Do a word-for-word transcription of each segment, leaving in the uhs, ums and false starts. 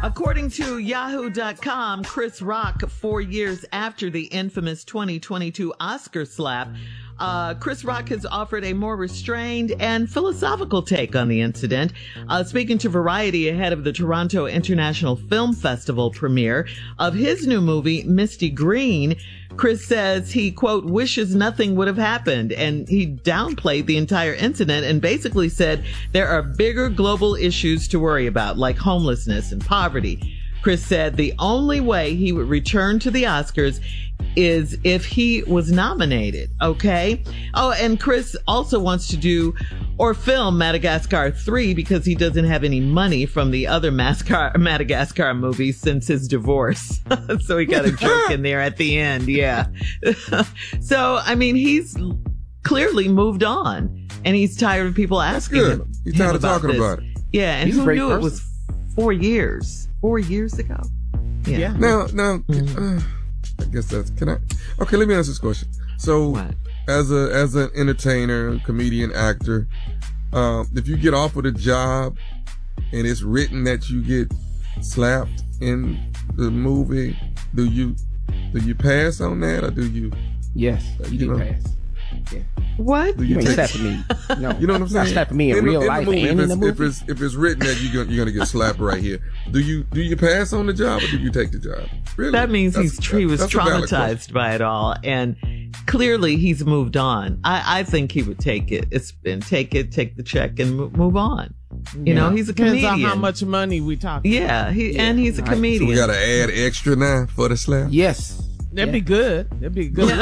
According to Yahoo dot com, Chris Rock, four years after the infamous twenty twenty-two Oscar slap, uh, Chris Rock has offered a more restrained and philosophical take on the incident. Uh, speaking to Variety ahead of the Toronto International Film Festival premiere of his new movie, Misty Green, Chris says he, quote, wishes nothing would have happened, and he downplayed the entire incident and basically said there are bigger global issues to worry about, like homelessness and poverty. Chris said the only way he would return to the Oscars is if he was nominated, okay? Oh, and Chris also wants to do or film Madagascar three because he doesn't have any money from the other Mascar- Madagascar movies since his divorce. So he got a joke in there at the end, yeah. So, I mean, he's clearly moved on, and he's tired of people asking That's good. him. He's tired of talking this. about it. Yeah, and He's a who great knew person. it was four years? Four years ago? Yeah. Yeah. Now, now, Mm-hmm. uh, I guess that's, can I, okay, let me ask this question. So, What? as a, as an entertainer, comedian, actor, um, if you get offered a job and it's written that you get slapped in the movie, do you, do you pass on that or do you, Yes, you, You do know. pass. Yeah. What? do You you ain't take, slapping me. No. you know what I'm saying? Not slapping me in, the- real the life movie, and if in it's, the if movie. it's, if it's written that you're gonna, you're gonna get slapped right here, do you, do you pass on the job or do you take the job? Really? That means That's- he's he was that's a valid question. traumatized by it all, and clearly he's moved on. I, I think he would take it. It's been take it, take the check, and mo- move on. You know, he's a Depends comedian. on how much money we talking. Yeah, he and he's a Right. So comedian. we gotta add extra now for the slap? Yes. That'd Yeah. be good. That'd be good.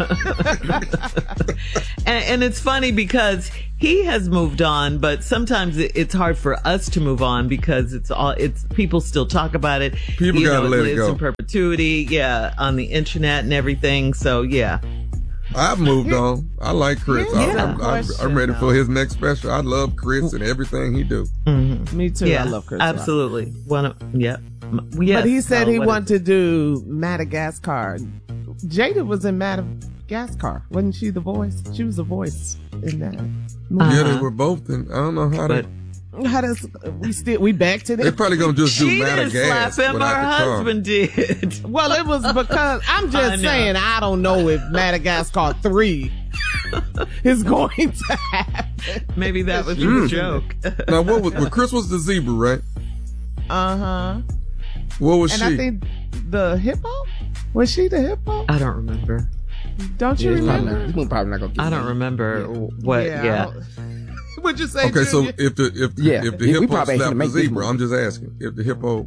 and, and it's funny because he has moved on, but sometimes it, it's hard for us to move on because it's all it's people still talk about it. People You gotta know, let it lives go. in perpetuity. Yeah, on the internet and everything. So yeah. I've moved on. I like Chris. Here's I'm, a I'm, I'm, question, I'm ready though. for his next special. I love Chris and everything he do. Me too. Yeah, I love Chris Rock. absolutely. One of yeah. M- yes. But he said Oh, he what wanted to do Madagascar. Jada was in Madagascar. Wasn't she the voice? She was the voice in that movie. Yeah, Uh-huh. they were both in. I don't know how But they. How does we still we back to They're that? probably gonna just do she didn't slap Madagascar him. without Her the car. husband did. Well, it was because I'm I just know. saying I don't know if Madagascar three is going to happen. Maybe that was Mm. the joke. Now, what was? Well, Chris was the zebra, right? Uh huh. What was And she? I think the hippo was she the hippo? I don't remember. Don't you Yeah, it's probably remember? not- this one probably not gonna get I don't me. remember what. I Yeah. don't- Would you say? okay, so Junior? if the if Yeah, if the we hippo probably ain't slapped gonna the make this zebra, movie. I'm just asking if the hippo.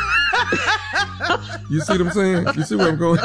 You see what I'm saying? You see where I'm going?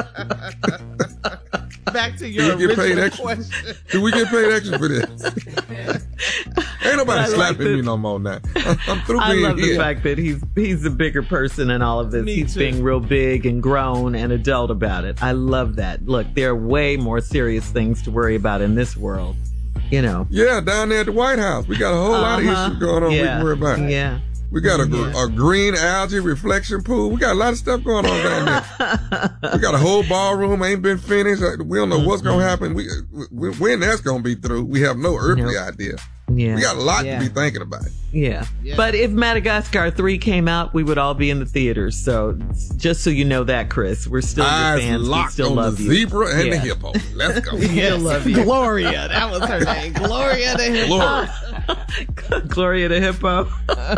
back to your you get paid original extra? question. Do we get paid extra for this? Ain't nobody I like slapping this. me no more now. I'm through I being love the here. fact that he's he's a bigger person in all of this. Me he's too. being real big and grown and adult about it. I love that. Look, there are way more serious things to worry about in this world. You know. Yeah, down there at the White House, we got a whole lot of Uh-huh. issues going on. Yeah. We can worry about. Yeah. We got a, gr- a green algae reflection pool. We got a lot of stuff going on down there. We got a whole ballroom ain't been finished. Uh, We don't know what's gonna happen. We, we when that's gonna be through. We have no earthly Nope. idea. Yeah. We got a lot Yeah. to be thinking about. Yeah. Yeah. But if Madagascar three came out, we would all be in the theaters. So just so you know that, Chris, we're still your Eyes fans. We locked still on the love you. zebra and the Yeah. hippo. Let's go. We still love you. Gloria, that was her name. Gloria the hippo. Glory. Gloria the hippo.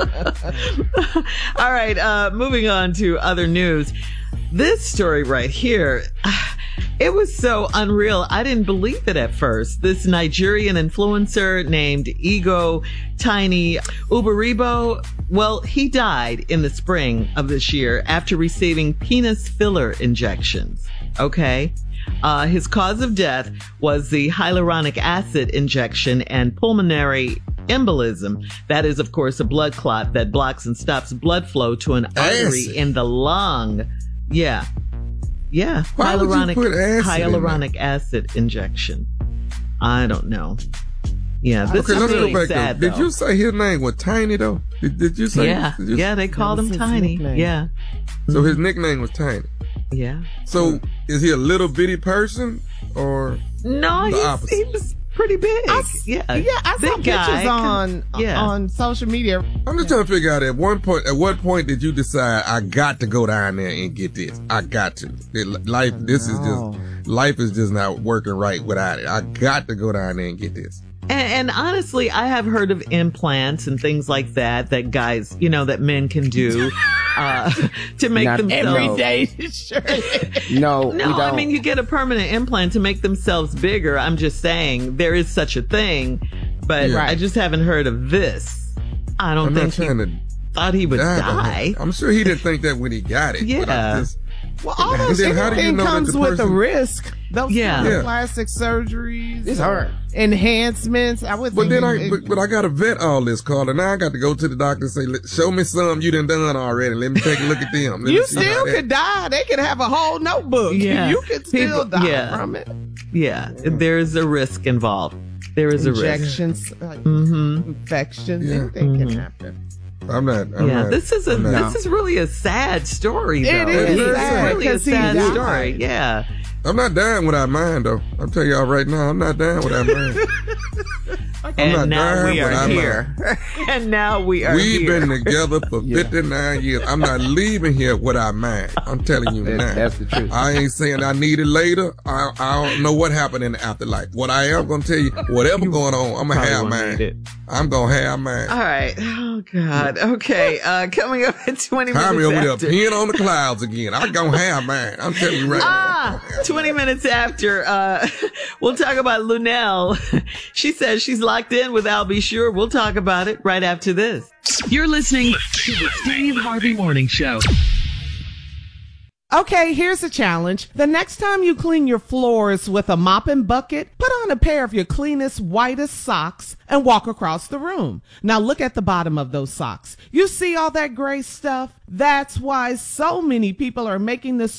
All right, uh, moving on to other news. This story right here, it was so unreal. I didn't believe it at first. This Nigerian influencer named Ego Tiny Uberibo, well, he died in the spring of this year after receiving penis filler injections. Okay. Uh, his cause of death was the hyaluronic acid injection and pulmonary embolism. That is, of course, a blood clot that blocks and stops blood flow to an artery Acid. in the lung. Yeah. Yeah. Why would you hyaluronic, put acid in hyaluronic acid injection. I don't know. Yeah, this Okay, is let's really go back sad, though. Did though. you say his name was Tiny though? Did, did you say? Yeah, did you- yeah, they called was him his Tiny. nickname. Yeah, So his nickname was Tiny. yeah. So is he a little bitty person or? No, The he's, opposite. he was pretty big. I s- yeah, yeah, I saw Big guy. pictures on Yeah. on social media. I'm just trying to figure out at one point, at what point did you decide I got to go down there and get this? I got to. It- life, this is No. just, life is just not working right without it. I got to go down there and get this. And, and honestly, I have heard of implants and things like that that guys, you know, that men can do uh, to make Not themselves. every Day, sure. No, No, we don't. I mean, you get a permanent implant to make themselves bigger. I'm just saying there is such a thing, but Yeah. I just haven't heard of this. I don't I'm not think he trying to thought he would die. die. I'm sure he didn't think that when he got it. but I Yeah. just- Well, all And those then how do you everything know that comes the with a person- risk. Those Yeah. kind of Yeah. plastic surgeries, It's or hard. enhancements. I would. But think then I, it- but, but I got to vet all this, Carla. Now I got to go to the doctor and say, "Let- show me some you done done already. Let me take a look at them. Let you me see how still that- could die. They could have a whole notebook. Yeah. You could still People- die yeah. from it. Yeah, there's a risk involved. There is a risk. Injections, like, Mm-hmm. infections, Yeah. anything can Mhm. happen. I'm not. I'm Yeah, not, this is a I'm not- this is really a sad story. Though. It is It's sad, really a 'cause he sad died. story. Yeah. I'm not dying without mine, though. I'll tell y'all right now, I'm not dying without mine. I'm not And now dying we are without here. and now we are We've here. been together for Yeah. fifty-nine years. I'm not leaving here without mine. I'm telling you That- now. that's the truth. I ain't saying I need it later. I, I don't know what happened in the afterlife. What I am going to tell you, whatever going on, I'm going to Probably have won't mine. need it. I'm going to have mine. All right. Oh God. Okay. Uh, coming up at twenty Tommy minutes over there after. peeing on the clouds again. I'm going to have mine. I'm telling you right Ah, twenty minutes after, uh, we'll talk about Lunel. She says she's locked in with I'll Be Sure. We'll talk about it right after this. You're listening to the Steve Harvey Morning Show. Okay, here's a challenge. The next time you clean your floors with a mop and bucket, put on a pair of your cleanest, whitest socks and walk across the room. Now look at the bottom of those socks. You see all that gray stuff? That's why so many people are making the